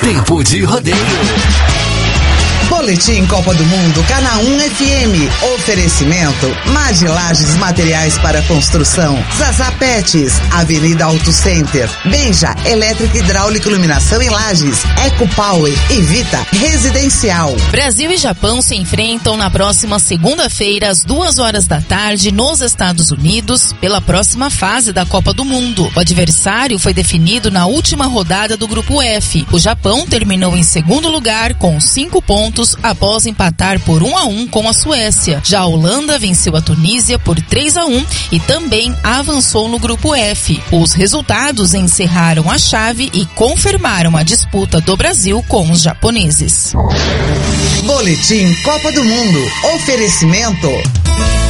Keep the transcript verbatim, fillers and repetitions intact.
Tempo de rodeio. Boletim Copa do Mundo, Canaã F M. Oferecimento, Mad Lages Materiais para Construção. Zaza Pets, Avenida Auto Center. Benja, Elétrica Hidráulica Iluminação em Lages. Eco Power e Vita Residencial. Brasil e Japão se enfrentam na próxima segunda-feira, às duas horas da tarde, nos Estados Unidos, pela próxima fase da Copa do Mundo. O adversário foi definido na última rodada do Grupo F. O Japão terminou em segundo lugar com cinco pontos após empatar por um a um com a Suécia. Já a Holanda venceu a Tunísia por três a um e também avançou no Grupo F. Os resultados encerraram a chave e confirmaram a disputa do Brasil com os japoneses. Boletim Copa do Mundo. Oferecimento